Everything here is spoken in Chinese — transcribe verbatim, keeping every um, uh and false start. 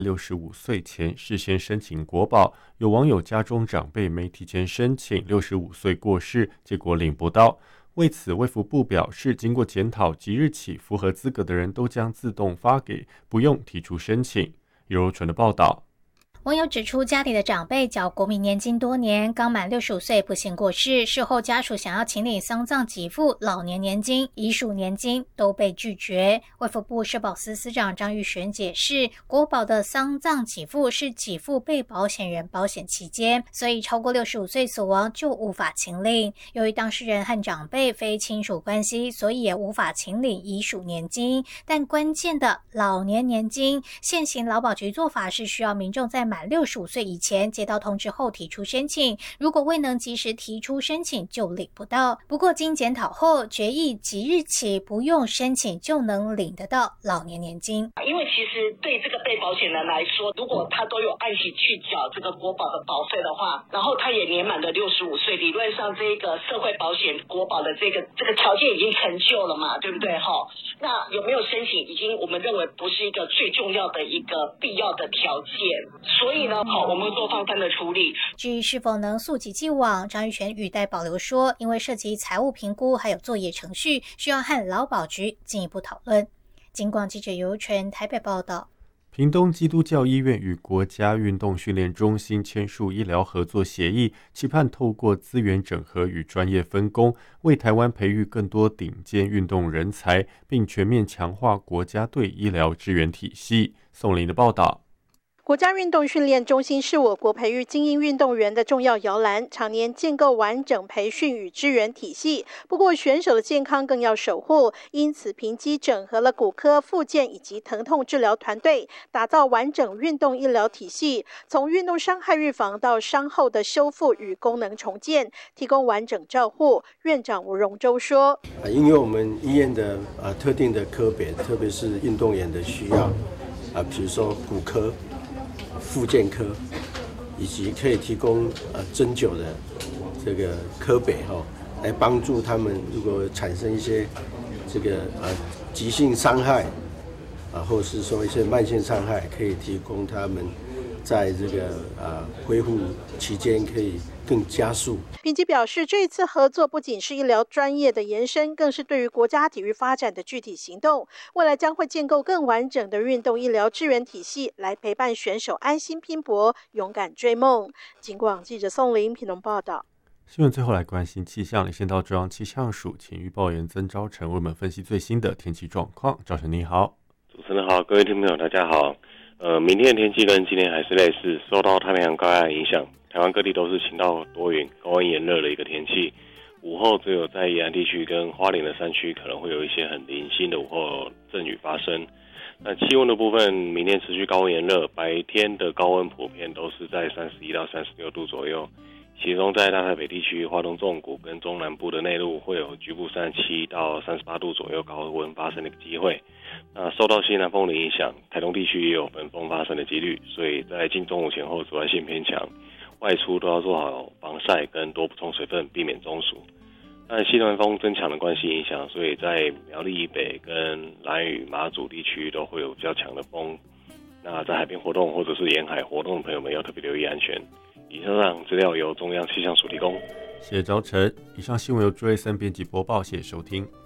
六十五岁前事先申请国保，有网友家中长辈没提前申请，六十五岁过世，结果领不到。为此，卫福部表示，经过检讨，即日起符合资格的人都将自动发给，不用提出申请。尤柔纯的报道。 网友指出，家里的长辈缴国民年金多年，刚满六十五岁不幸过世，事后家属想要请领丧葬给付、老年年金、遗属年金都被拒绝。卫福部社保司司长张玉璇解释，国保的丧葬给付是给付被保险人保险期间，所以超过六十五岁死亡就无法请领。由于当事人和长辈非亲属关系，所以也无法请领遗属年金。但关键的老年年金，现行劳保局做法是需要民众在满六十五岁以前接到通知后提出申请，如果未能及时提出申请就领不到。不过经检讨后决议，即日起不用申请就能领得到老年年金。 因为其实对这个被保险人来说，如果他都有按期去缴这个国保的保费的话，然后他也年满了六十五岁，理论上这个社会保险国保的这个这个条件已经成就了嘛，对不对哈？那有没有申请，已经我们认为不是一个最重要的一个必要的条件。所以呢，好，我们做放宽的处理。 至于是否能溯及既往，张玉璇语带保留说，因为涉及财务评估还有作业程序，需要和劳保局进一步讨论。警广记者尤纯台北报道。 屏东基督教医院与国家运动训练中心签署医疗合作协议，期盼透过资源整合与专业分工，为台湾培育更多顶尖运动人才，并全面强化国家队医疗支援体系。宋林的报道。 国家运动训练中心是我国培育精英运动员的重要摇篮，常年建构完整培训与支援体系。不过选手的健康更要守护，因此评基整合了骨科、复健以及疼痛治疗团队，打造完整运动医疗体系，从运动伤害预防到伤后的修复与功能重建，提供完整照护。院长吴荣洲说： 因为我们医院的、呃、特定的科别，特别是运动员的需要，呃、比如说骨科、复健科，以及可以提供呃针灸的这个科别哈、哦，来帮助他们如果产生一些这个呃急性伤害啊，或者是说一些慢性伤害，可以提供他们在这个呃恢复期间可以更加速。 评基表示，这一次合作不仅是医疗专业的延伸，更是对于国家体育发展的具体行动。未来将会建构更完整的运动医疗支援体系，来陪伴选手安心拼搏，勇敢追梦。警广记者宋林屏东报道。 新闻最后来关心气象，先到中央气象署请预报员曾昭成为我们分析最新的天气状况。昭成你好。 主持人好，各位听众朋友大家好。呃，明天的天气跟今天还是类似，受到太平洋高压的影响，台湾各地都是晴到多云、高温炎热的一个天气。午后只有在宜兰地区跟花莲的山区可能会有一些很零星的午后阵雨发生。那气温的部分，明天持续高温炎热，白天的高温普遍都是在三十一到三十六度左右。其中在大台北地区、花东纵谷跟中南部的内陆会有局部三十七到三十八度左右高温发生的机会。那受到西南风的影响，台东地区也有本风发生的几率，所以在近中午前后紫外线偏强，外出都要做好防晒跟多补充水分，避免中暑。但西南风增强的关系影响，所以在苗栗以北跟兰屿、马祖地区都会有比较强的风。那在海边活动或者是沿海活动的朋友们要特别留意安全。以上资料由中央气象署提供。 谢谢昭成。以上新闻由朱瑞森编辑播报，谢谢收听。